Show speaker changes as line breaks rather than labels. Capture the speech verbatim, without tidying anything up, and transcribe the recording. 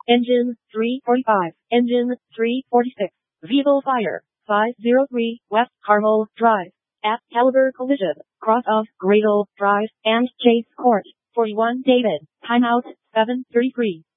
Engine three forty-five. Engine three forty-six. Vehicle fire. five oh three West Carmel Drive. At Caliber Collision. Cross of Gradle Drive and Chase Court. forty-one David. Timeout seven thirty-three.